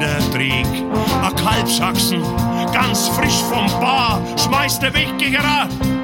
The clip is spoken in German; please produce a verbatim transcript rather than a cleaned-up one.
Träg. A Kalbsachsen, ganz frisch vom Bar, schmeißt der Weggeher